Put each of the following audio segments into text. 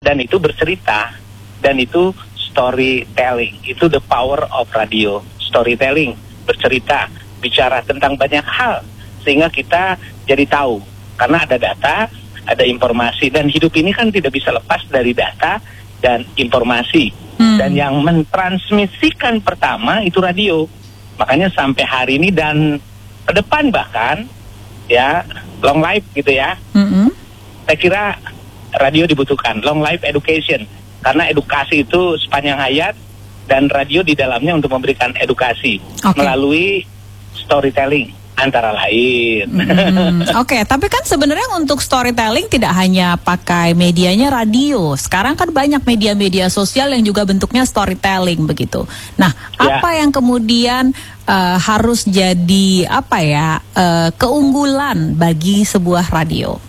dan itu bercerita, dan itu storytelling. Itu the power of radio, storytelling, bercerita, bicara tentang banyak hal, sehingga kita jadi tahu, karena ada data, ada informasi, dan hidup ini kan tidak bisa lepas dari data dan informasi. Dan yang mentransmisikan pertama itu radio. Makanya sampai hari ini dan ke depan bahkan, ya, long life gitu ya. Saya kira radio dibutuhkan, long life education, karena edukasi itu sepanjang hayat, dan radio di dalamnya untuk memberikan edukasi melalui storytelling antara lain. Oke, tapi kan sebenarnya untuk storytelling tidak hanya pakai medianya radio. Sekarang kan banyak media-media sosial yang juga bentuknya storytelling begitu. Nah, apa yang kemudian harus jadi keunggulan bagi sebuah radio?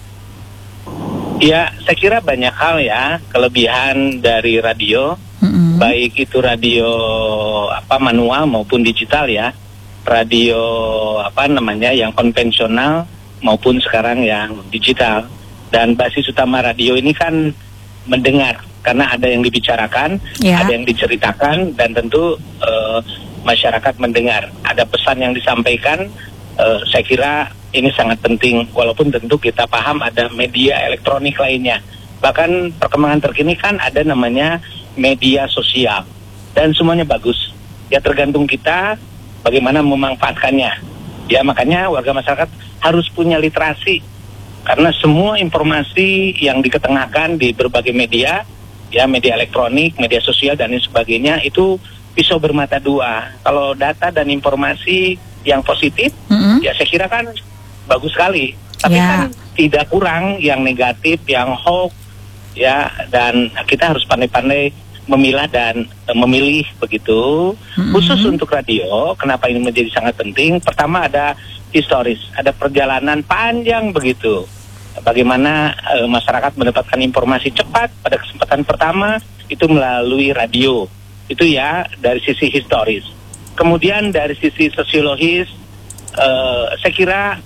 Ya, saya kira banyak hal ya kelebihan dari radio, baik itu radio manual maupun digital ya. Radio yang konvensional maupun sekarang yang digital. Dan basis utama radio ini kan mendengar, karena ada yang dibicarakan, ada yang diceritakan, dan tentu masyarakat mendengar. Ada pesan yang disampaikan, saya kira ini sangat penting, walaupun tentu kita paham ada media elektronik lainnya. Bahkan perkembangan terkini kan ada namanya media sosial, dan semuanya bagus. Ya tergantung kita bagaimana memanfaatkannya. Ya makanya warga masyarakat harus punya literasi, karena semua informasi yang diketengahkan di berbagai media, ya media elektronik, media sosial dan lain sebagainya, itu pisau bermata dua. Kalau data dan informasi yang positif, ya saya kira kan bagus sekali. Tapi kan tidak kurang yang negatif, yang hoax, ya, dan kita harus pandai-pandai memilah dan memilih begitu. Khusus untuk radio, kenapa ini menjadi sangat penting? Pertama ada historis, ada perjalanan panjang begitu. Bagaimana masyarakat mendapatkan informasi cepat pada kesempatan pertama itu melalui radio. Itu ya dari sisi historis. Kemudian dari sisi sosiologis, saya kira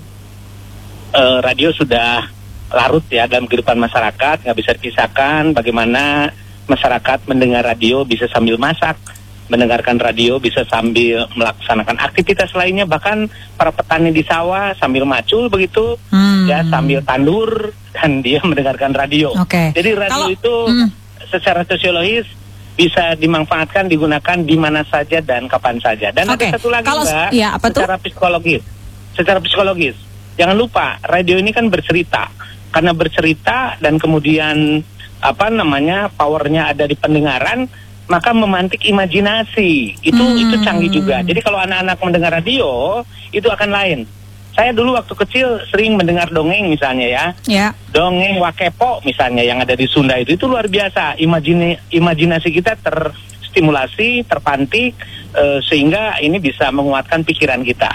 radio sudah larut ya dalam kehidupan masyarakat, nggak bisa dipisahkan. Bagaimana masyarakat mendengar radio bisa sambil masak, mendengarkan radio bisa sambil melaksanakan aktivitas lainnya, bahkan para petani di sawah sambil macul begitu, ya sambil tandur, dan dia mendengarkan radio. Jadi radio itu secara sosiologis bisa dimanfaatkan, digunakan di mana saja dan kapan saja. Dan ada satu lagi Mbak, secara psikologis, jangan lupa radio ini kan bercerita, karena bercerita dan kemudian powernya ada di pendengaran, maka memantik imajinasi. Itu canggih juga. Jadi kalau anak-anak mendengar radio itu akan lain. Saya dulu waktu kecil sering mendengar dongeng misalnya ya. Dongeng Wakepo misalnya yang ada di Sunda itu luar biasa. Imajinasi kita terstimulasi, terpantik, sehingga ini bisa menguatkan pikiran kita.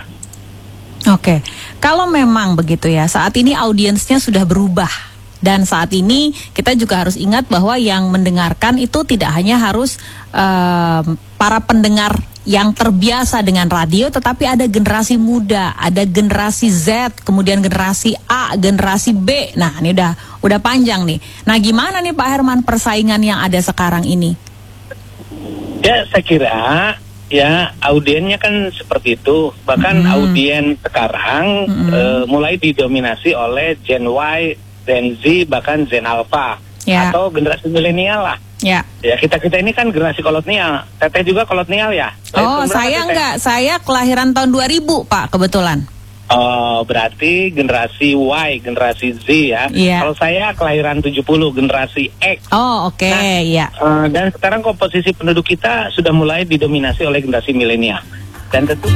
Kalau memang begitu ya, saat ini audiensnya sudah berubah. Dan saat ini kita juga harus ingat bahwa yang mendengarkan itu tidak hanya harus para pendengar yang terbiasa dengan radio, tetapi ada generasi muda, ada generasi Z, kemudian generasi A, generasi B. Nah, ini udah panjang nih. Nah, gimana nih Pak Herman persaingan yang ada sekarang ini? Ya, saya kira ya audiennya kan seperti itu. Bahkan audien sekarang mulai didominasi oleh Gen Y, Gen Z, bahkan Gen Alpha, atau generasi milenial lah. Ya kita ini kan generasi kolonial. Teteh juga kolonial ya? Saya enggak. Saya kelahiran tahun 2000 Pak, kebetulan. Oh, berarti generasi Y, generasi Z ya. Kalau saya kelahiran 70, generasi X. Dan sekarang komposisi penduduk kita sudah mulai didominasi oleh generasi milenial. Dan tentu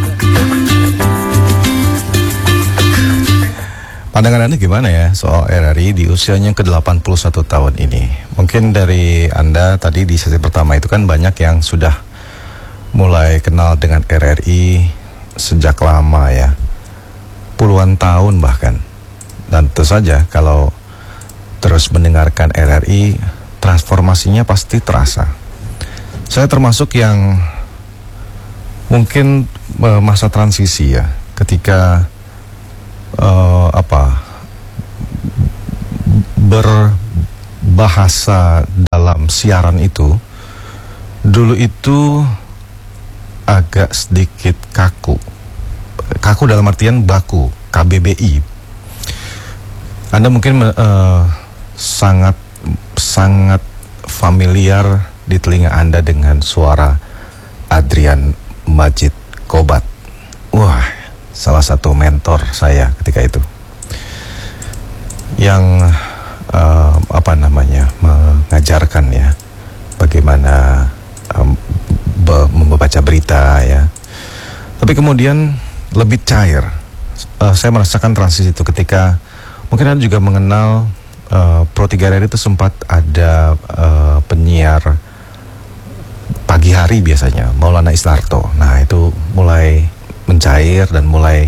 pandangan Anda gimana ya soal RRI di usianya ke-81 tahun ini? Mungkin dari Anda tadi di sesi pertama itu kan banyak yang sudah mulai kenal dengan RRI sejak lama ya, puluhan tahun bahkan. Dan tentu saja kalau terus mendengarkan RRI, transformasinya pasti terasa. Saya termasuk yang mungkin masa transisi ya, ketika berbahasa siaran itu dulu itu agak sedikit kaku dalam artian baku, KBBI. Anda mungkin sangat familiar di telinga Anda dengan suara Adrian Majid Kobat. Wah, salah satu mentor saya ketika itu, yang mengajarkan ya bagaimana membaca berita ya. Tapi kemudian lebih cair. Saya merasakan transisi itu ketika mungkin Anda juga mengenal Pro 3 RRI itu sempat ada penyiar pagi hari biasanya, Maulana Islarto. Nah, itu mulai mencair dan mulai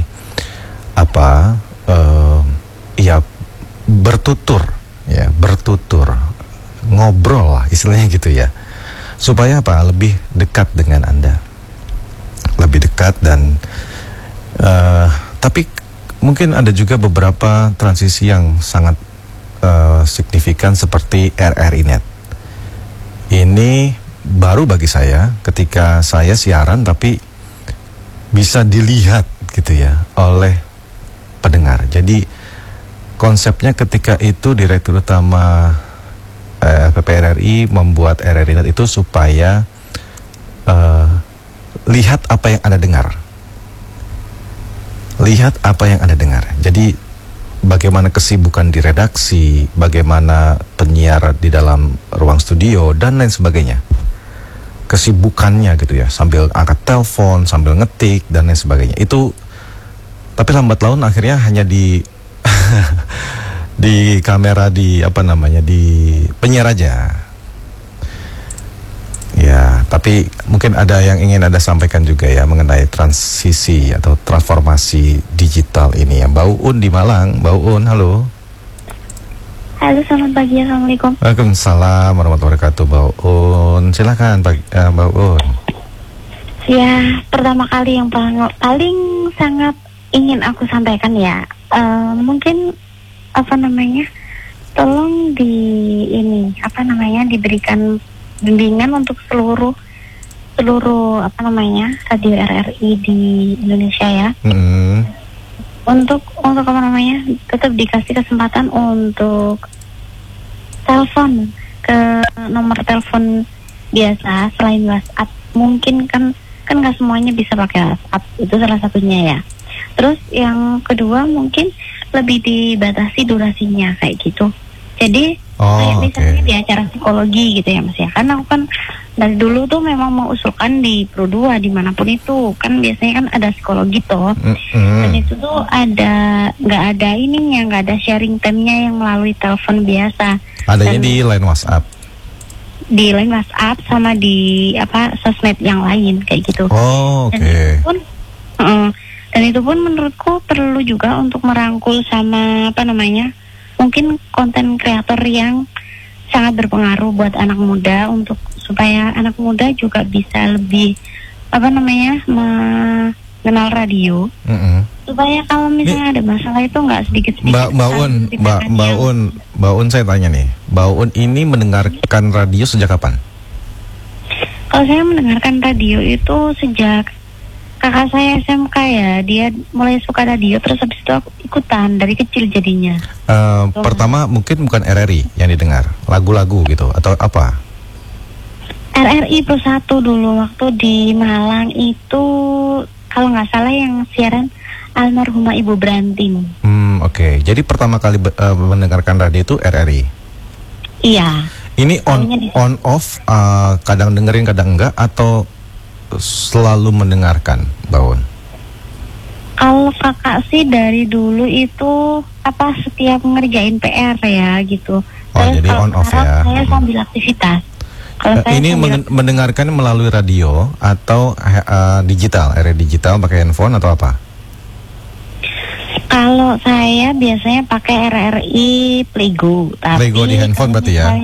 bertutur, ngobrol lah istilahnya gitu ya. Supaya lebih dekat dengan Anda. Lebih dekat dan tapi mungkin ada juga beberapa transisi yang sangat signifikan seperti RRI.net. Ini baru bagi saya ketika saya siaran tapi bisa dilihat gitu ya oleh pendengar. Jadi konsepnya ketika itu Direktur Utama PPRRI membuat RRI.net itu supaya lihat apa yang Anda dengar. Lihat apa yang Anda dengar. Jadi bagaimana kesibukan di redaksi, bagaimana penyiar di dalam ruang studio dan lain sebagainya. Kesibukannya gitu ya, sambil angkat telepon, sambil ngetik dan lain sebagainya. Itu tapi lambat laun akhirnya hanya di di kamera di penyiar aja. Ya, tapi mungkin ada yang ingin Anda sampaikan juga ya mengenai transisi atau transformasi digital ini ya. Mbak Uun di Malang. Mbak Uun, halo. Halo, selamat pagi. Assalamualaikum. Waalaikumsalam warahmatullahi wabarakatuh. Mbak Uun, silakan Mbak Uun. Ya, pertama kali yang paling sangat ingin aku sampaikan ya, mungkin tolong diberikan bimbingan untuk seluruh radio RRI di Indonesia ya. Untuk tetap dikasih kesempatan untuk telepon ke nomor telepon biasa selain WhatsApp. Mungkin kan nggak semuanya bisa pakai WhatsApp, itu salah satunya ya. Terus yang kedua mungkin lebih dibatasi durasinya kayak gitu. Jadi kayak misalnya di acara psikologi gitu ya Mas ya. Karena aku kan dari dulu tuh memang mengusulkan di Pro 2 dimanapun itu kan biasanya kan ada psikologi toh. Dan itu tuh nggak ada sharing time-nya yang melalui telepon biasa. Adanya di line WhatsApp. Di line WhatsApp sama di sosmed yang lain kayak gitu. Dan itu pun menurutku perlu juga untuk merangkul sama mungkin konten kreator yang sangat berpengaruh buat anak muda untuk supaya anak muda juga bisa lebih mengenal radio. Supaya kalau misalnya ada masalah itu nggak sedikit-sedikit. Mbak Un, saya tanya nih, Mbak Un ini mendengarkan radio sejak kapan? Kalau saya mendengarkan radio itu sejak kakak saya SMK ya, dia mulai suka radio, terus habis itu aku ikutan dari kecil jadinya. Pertama mungkin bukan RRI yang didengar, lagu-lagu gitu atau apa? RRI Pro 1 dulu waktu di Malang itu kalau nggak salah yang siaran almarhumah Ibu Brantin. Oke. Jadi pertama kali mendengarkan radio itu RRI. Iya. Ini on off, kadang dengerin kadang enggak atau selalu mendengarkan, Mbak Un? Kalau kakak sih dari dulu itu setiap ngerjain PR ya gitu. Terus jadi on off ya. Saya sambil aktivitas. Ini mendengarkan melalui radio atau digital, digital pakai handphone atau apa? Kalau saya biasanya pakai RRI Playgo. Playgo di handphone berarti ya?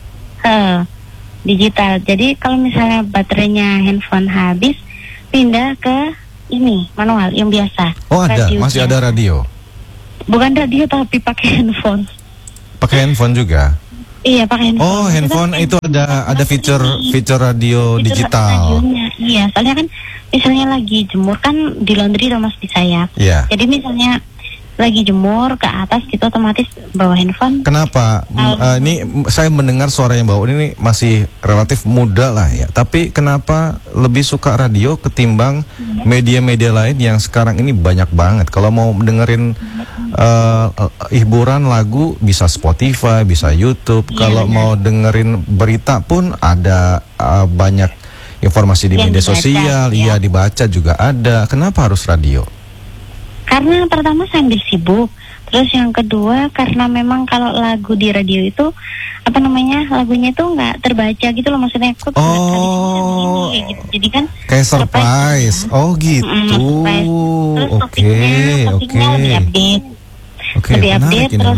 Digital. Jadi kalau misalnya baterainya handphone habis, pindah ke ini manual yang biasa. Oh ada, masih ada radio? Bukan radio tapi pakai handphone. Pakai handphone juga? Iya, pakai handphone. Oh, handphone itu ada fitur radio digital. Radionya. Iya, soalnya kan misalnya lagi jemur kan di laundry Mas bisa ya. Iya. Jadi misalnya lagi jemur ke atas gitu otomatis bawa handphone. Kenapa? Ini saya mendengar suara yang bawa ini masih relatif muda lah ya. Tapi kenapa lebih suka radio ketimbang media-media lain yang sekarang ini banyak banget? Kalau mau dengerin hiburan lagu bisa Spotify, bisa YouTube. Kalau mau dengerin berita pun ada banyak informasi di media sosial. Iya, dibaca juga ada. Kenapa harus radio? Karena pertama sambil sibuk, terus yang kedua karena memang kalau lagu di radio itu lagunya itu nggak terbaca gitu loh, maksudnya kok gitu. Jadi kan kayak surprise. Oh gitu. Oke. Lebih update. Lebih update terus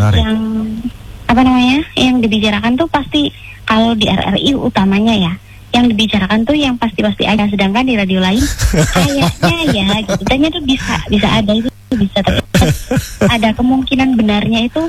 yang dibicarakan tuh pasti kalau di RRI utamanya ya. Yang dibicarakan tuh yang pasti-pasti aja, sedangkan di radio lain kayaknya ya gitu. Kayaknya tuh bisa ada itu bisa, tapi ada kemungkinan benarnya itu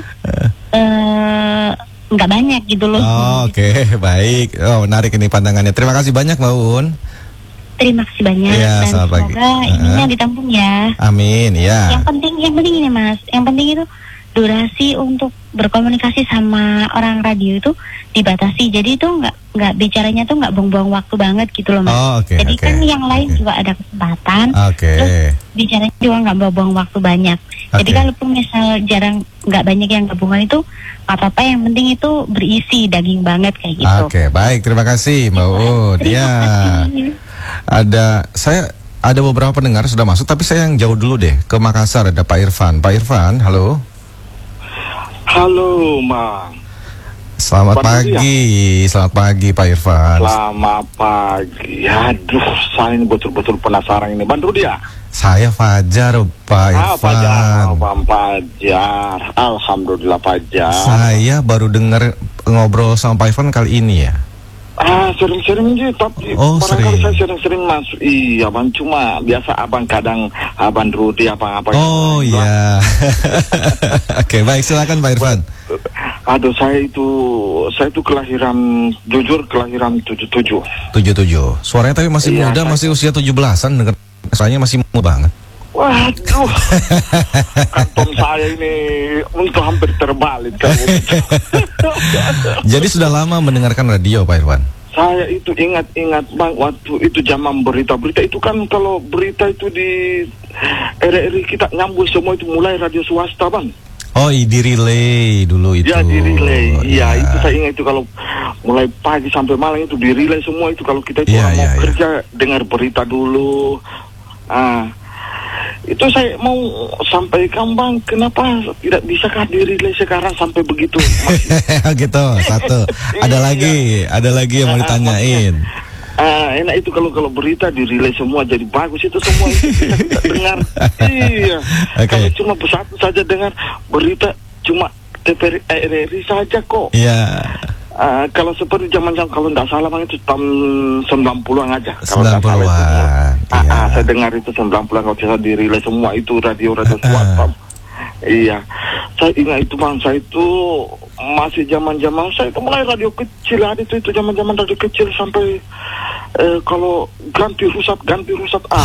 nggak banyak gitu loh. Oh, oke. Baik. Oh, menarik ini pandangannya. Terima kasih banyak Mbak Uun. Terima kasih banyak ya, dan semoga ininya ditampung ya. Amin ya. Yang penting ini Mas, yang penting itu durasi untuk berkomunikasi sama orang radio itu dibatasi. Jadi itu nggak bicaranya tuh nggak buang-buang waktu banget gitu loh Mas. Oh, Jadi kan yang lain juga ada kesempatan. Terus bicaranya juga nggak buang-buang waktu banyak. Jadi kalaupun misal jarang nggak banyak yang gabungan itu nggak apa-apa. Yang penting itu berisi daging banget kayak gitu. Oke, baik, terima kasih Mbak Uun. Ya, ada beberapa pendengar sudah masuk, tapi saya yang jauh dulu deh ke Makassar. Ada Pak Irfan. Pak Irfan, halo. Halo, Mang. Selamat pagi Pak Irfan. Selamat pagi. Aduh, saya ini betul-betul penasaran ini. Bang Rudi ya? Saya Fajar, Pak Irfan. Fajar. Alhamdulillah Fajar. Saya baru dengar ngobrol sama Pak Irfan kali ini ya. Sering-sering aja, tapi barangkali saya sering-sering masuk. Iya Bang, cuma biasa abang kadang Abang Rudi apa-apa. Oh iya. Oke, baik, silakan Pak Irfan. Aduh, saya itu kelahiran 77. Suaranya tapi masih muda, masih usia 17-an, dengar suaranya masih muda banget. Waduh, kantong saya ini untuk hampir terbalik. Jadi sudah lama mendengarkan radio Pak Irfan? Saya itu ingat Bang, waktu itu zaman berita-berita itu kan, kalau berita itu di RRI kita nyambung semua itu mulai radio swasta Bang. Oh, di relay dulu itu. Ya, di relay. Iya, itu saya ingat itu kalau mulai pagi sampai malam itu di relay semua itu, kalau kita itu mau kerja dengar berita dulu. Itu saya mau sampaikan Bang, kenapa tidak bisa di relay sekarang sampai begitu? Gitu, satu. Ada lagi yang mau ditanyain. Enak itu kalau berita di relay semua jadi bagus, itu semua itu kita dengar. Iya. Kalau cuma satu saja dengar berita cuma TVRI RRI saja kok. Iya. Kalau seperti zaman-zaman, kalau tidak salah Bang, itu tahun 90-an aja. 90-an. Saya dengar itu 90-an kalau saya di relay semua itu radio swasta. Iya. Saya ingat itu Bang, saya itu masih zaman-zaman saya itu mulai radio kecil, ada itu zaman-zaman radio kecil sampai kalau ganti rusat itu.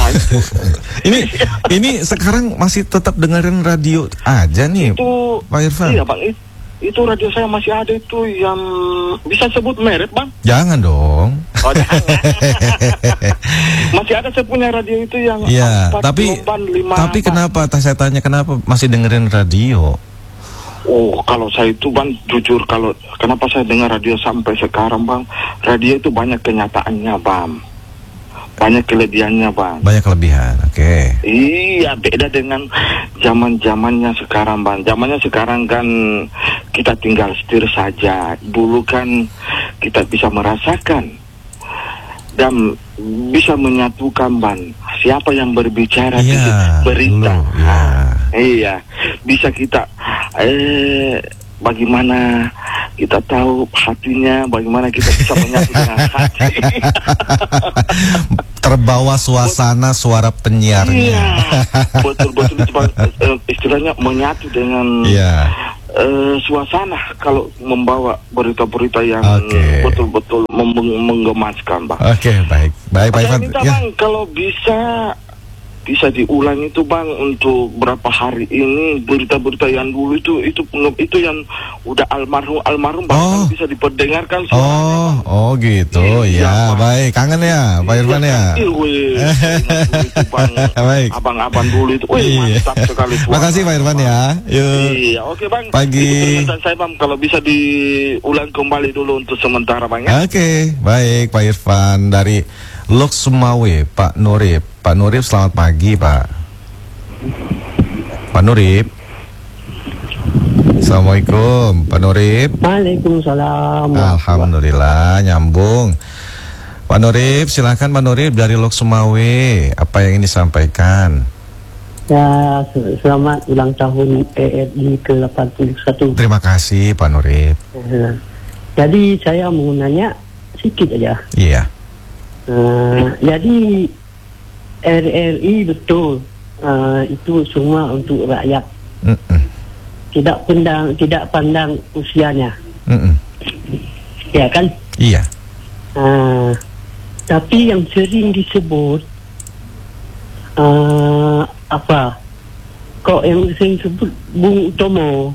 ini sekarang masih tetap dengerin radio aja nih itu, Pak Irfan? Iya Bang, itu radio saya masih ada itu yang bisa sebut merek Bang? Jangan dong. Oh, jangan. Masih ada saya punya radio itu yang tapi kenapa saya tanya kenapa masih dengerin radio? Oh, kalau saya itu Bang, jujur kenapa saya dengar radio sampai sekarang Bang, radio itu banyak kenyataannya Bang, banyak kelebihannya Bang. Banyak kelebihan, oke. Iya, beda dengan zaman-zamannya sekarang Bang. Zamannya sekarang kan kita tinggal setir saja. Dulu kan kita bisa merasakan dan bisa menyatukan Bang, siapa yang berbicara di berita. Iya, bisa kita bagaimana kita tahu hatinya, bagaimana kita bisa menyatu dengan hati. Terbawa suasana suara penyiarnya. Iya, betul-betul istilahnya menyatu dengan suasana kalau membawa berita-berita yang betul-betul menggemaskan, Bang. Oke, baik. Baik, Pak Irfan. Saya minta, Bang, kalau bisa diulang itu, Bang, untuk berapa hari ini berita-berita yang dulu itu yang udah almarhum Bang, bisa diperdengarkan suaranya. Oh gitu. Ya, baik. Kangen ya, Pak Irfan ya. Baik. Abang-abang dulu itu, mantap sekali suara. Makasih Pak Irfan ya. Yuk. Iya, oke, Bang. Pagi. Itu saya, Bang, kalau bisa diulang kembali dulu untuk sementara, Bang, ya. Oke, baik Pak Irfan dari Lok Sumawe, Pak Nurib. Pak Nurib, selamat pagi, Pak. Pak Nurib. Assalamualaikum, Pak Nurib. Waalaikumsalam. Alhamdulillah, nyambung. Pak Nurib, silakan Pak Nurib dari Lok Sumawe. Apa yang ingin disampaikan? Ya, selamat ulang tahun RRI ke-81. Terima kasih, Pak Nurib. Jadi saya mau nanya sedikit aja. Iya. Jadi RRI betul itu semua untuk rakyat. Tidak pandang usianya. Ya kan? Iya. Tapi yang sering disebut kok yang sering disebut Bung Tomo.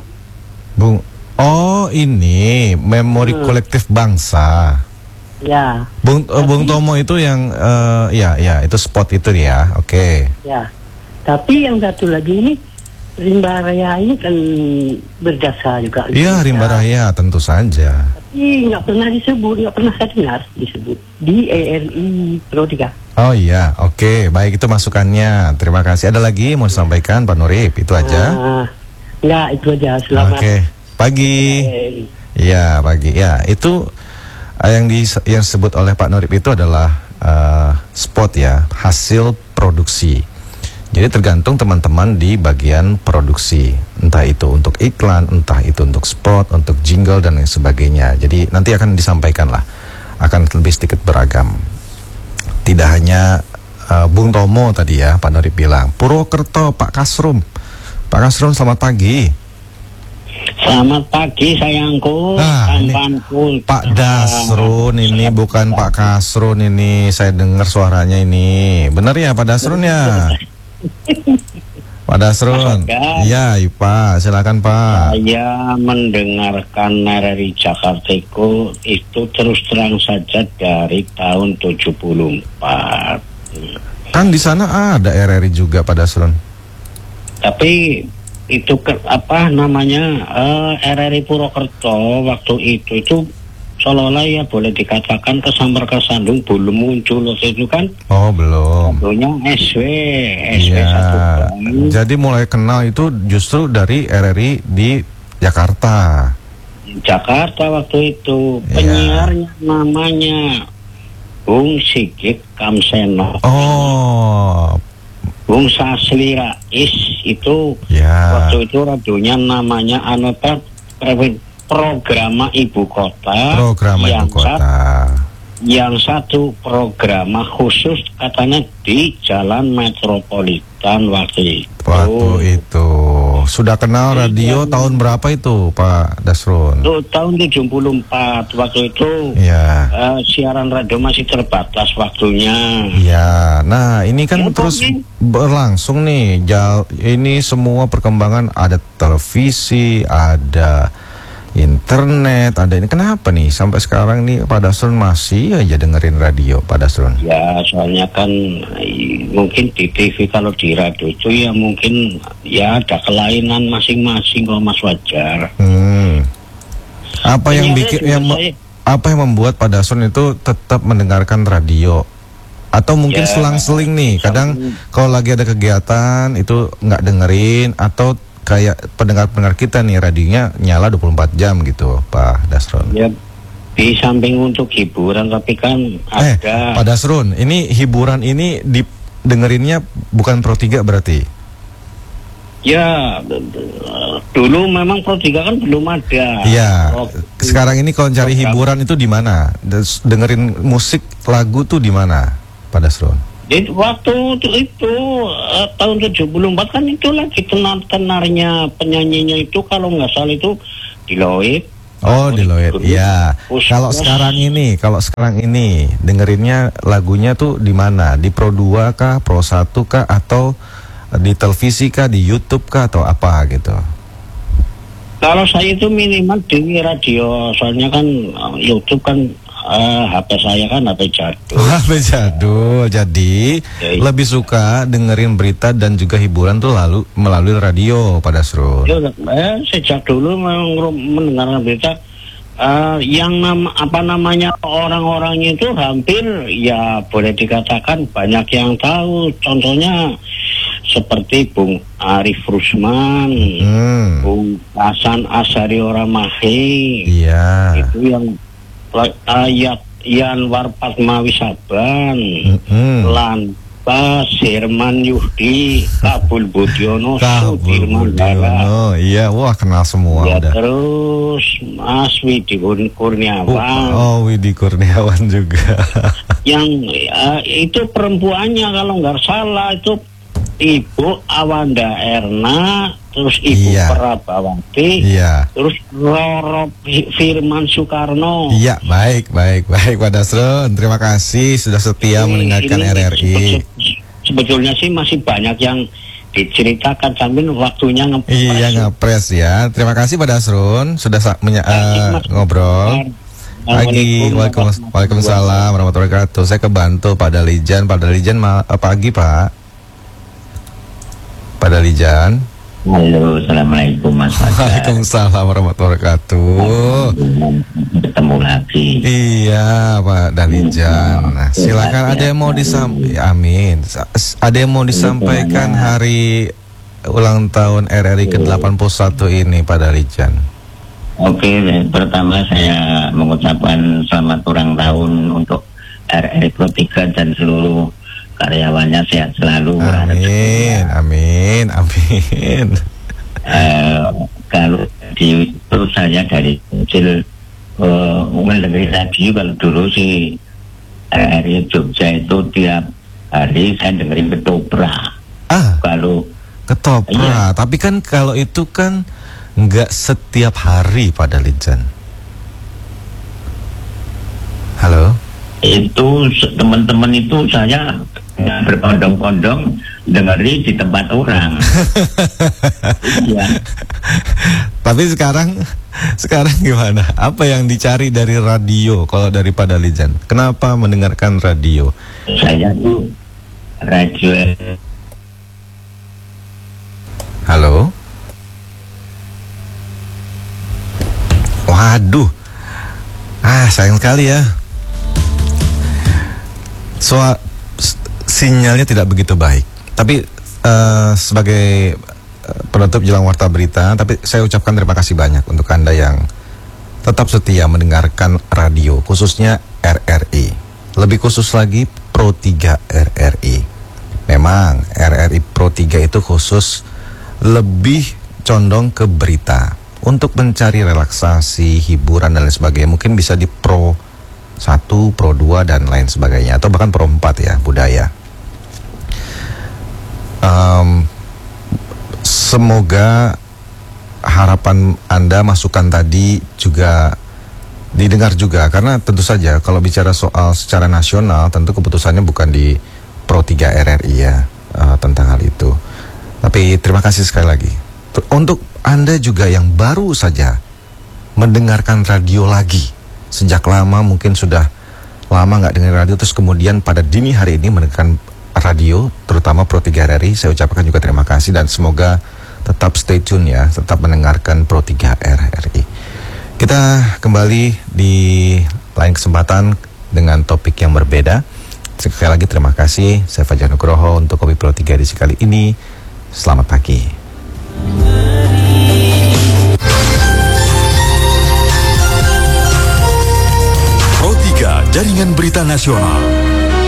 Ini memori kolektif bangsa. Ya. Bung Tomo itu yang itu spot itu ya. Oke. Ya. Tapi yang satu lagi ini Rimba Raya ini kan berjasa juga. Iya, Rimba Raya tentu saja. Tapi nggak pernah disebut, nggak pernah saya dengar disebut di RRI Pro 3. Oh iya, oke, baik, itu masukannya. Terima kasih. Ada lagi mau disampaikan Pak Nurib? Itu aja? Enggak, itu aja. Selamat. Oke, pagi. Iya, pagi. Ya, itu yang disebut oleh Pak Nurib itu adalah spot ya, hasil produksi. Jadi tergantung teman-teman di bagian produksi, entah itu untuk iklan, entah itu untuk spot, untuk jingle dan lain sebagainya. Jadi nanti akan disampaikan lah, akan lebih sedikit beragam. Tidak hanya Bung Tomo tadi ya, Pak Nurib bilang. Purwokerto, Pak Kasrum. Pak Kasrum, selamat pagi. Selamat pagi sayangku. Pak Dasrun ini bukan Pak Kasrun ini. Saya dengar suaranya ini. Benar ya Pak Dasrun ya? Pak Dasrun. Iya, Pak. Silakan Pak. Saya mendengarkan RRI Jakarta itu terus terang saja dari tahun 74. Kan di sana ada RRI juga Pak Dasrun. Tapi itu RRI Purwokerto waktu itu seolah-olah ya boleh dikatakan kesambar kesandung belum muncul waktu itu kan. Oh belum. Tentunya SW ya, 1. Jadi mulai kenal itu justru dari RRI di Jakarta waktu itu. Penyiarnya namanya Bung Sigit Kamseno. Oh, Bung Sasli Rais itu waktu itu radionya namanya Programa Ibu Kota. Yang satu programa khusus katanya di Jalan Metropolitan waktu itu. Sudah kenal radio tahun berapa itu Pak Dasrun? Tahun 74 waktu itu. Siaran radio masih terbatas waktunya. Ya, nah ini kan terus berlangsung nih. Ini semua perkembangan, ada televisi, ada internet, ada ini. Kenapa nih sampai sekarang nih Pak Dasrun masih aja dengerin radio Pak Dasrun? Ya soalnya kan mungkin di TV, kalau di radio itu ya mungkin ya ada kelainan masing-masing kok Mas, wajar. Apa yang bikin apa yang membuat Pak Dasrun itu tetap mendengarkan radio? Atau mungkin selang-seling nih, kadang kalau lagi ada kegiatan itu nggak dengerin, atau kayak pendengar-pendengar kita nih radionya nyala 24 jam gitu Pak Dasrun. Ya, di samping untuk hiburan tapi kan ada. Pak Dasrun, ini hiburan ini dengerinnya bukan Pro 3 berarti? Ya, dulu memang Pro 3 kan belum ada. Iya. Sekarang ini kalau cari hiburan itu di mana? Dengerin musik, lagu tuh di mana Pak Dasrun? Jadi waktu itu tahun 74 kan itu lagi tenar-tenarnya penyanyinya itu kalau nggak salah itu Deloitte. Oh, Deloitte, iya. Kalau sekarang ini dengerinnya lagunya tuh di mana? Di Pro 2 kah, Pro 1 kah, atau di televisi kah, di YouTube kah, atau apa gitu? Kalau saya itu minimal di radio, soalnya kan YouTube kan HP saya kan HP jadul. HP jadul, jadi lebih suka dengerin berita dan juga hiburan tuh melalui radio, Pak Dasrul. Sejak dulu mendengarkan berita, yang namanya orang-orangnya itu hampir ya boleh dikatakan banyak yang tahu. Contohnya seperti Bung Arif Rusman, Bung Hasan Asyari Oramahe, itu yang Yanwar Padmawi Saban, Lantas Herman Yuhdi, Kabul Budiono, Sudirman Dara. Iya, wah kenal semua ya, udah. Terus Mas Widi Kurniawan. Widi Kurniawan juga. Yang itu perempuannya kalau nggak salah itu Ibu Awanda Erna, terus Ibu Prabawati, terus Roro Firman Soekarno. Iya, baik Pak Dasrul. Terima kasih sudah setia mendengarkan RRI. Sebetulnya sih masih banyak yang diceritakan sambil waktunya ngepres. Iya, ngepres ya. Terima kasih Pak Dasrul sudah ngobrol. Waalaikumsalam warahmatullahi wabarakatuh. Saya kebantu Pak Dalijan. Pak Dalijan pagi Pak. Pak Dalijan. Halo, assalamualaikum Mas Fajar. Waalaikumsalam warahmatullahi wabarakatuh. Ketemu lagi. Iya Pak Dalijan. Nah, silakan ada yang mau amin. Ada yang mau disampaikan hari ulang tahun RRI ke-81 ini Pak Dalijan. Oke, pertama saya mengucapkan selamat ulang tahun untuk RRI Pro 3 dan seluruh karyawannya sehat selalu. Amin. Kalau di itu saya dari kecil mendengar radio. Kalau dulu sih RRI Jogja itu tiap hari saya dengerin ketoprak. Kalau ketoprak, tapi kan kalau itu kan nggak setiap hari Pak Dalijan. Halo. Itu teman-teman itu saya berkondong-kondong dengeri di tempat orang. Iya. Tapi sekarang gimana? Apa yang dicari dari radio kalau dari Pak Dalijan? Kenapa mendengarkan radio? Saya tuh radio. Halo. Waduh. Sayang sekali ya. Sinyalnya tidak begitu baik. Tapi sebagai penutup jelang warta berita, tapi saya ucapkan terima kasih banyak untuk Anda yang tetap setia mendengarkan radio, khususnya RRI. Lebih khusus lagi Pro 3 RRI. Memang RRI Pro 3 itu khusus lebih condong ke berita. Untuk mencari relaksasi, hiburan dan lain sebagainya mungkin bisa di Pro 1, Pro 2 dan lain sebagainya, atau bahkan Pro 4 ya, budaya. Semoga harapan Anda, masukan tadi juga didengar juga, karena tentu saja kalau bicara soal secara nasional tentu keputusannya bukan di Pro 3 RRI ya, tentang hal itu. Tapi terima kasih sekali lagi. Untuk Anda juga yang baru saja mendengarkan radio lagi, sejak lama mungkin sudah lama nggak dengar radio, terus kemudian pada dini hari ini mendengarkan radio, terutama Pro 3 RRI, saya ucapkan juga terima kasih dan semoga tetap stay tune ya, tetap mendengarkan Pro 3 RRI. Kita kembali di lain kesempatan dengan topik yang berbeda. Sekali lagi terima kasih, saya Fajar Nugroho untuk Kopi Pro 3 edisi kali ini. Selamat pagi. Pro 3 Jaringan Berita Nasional.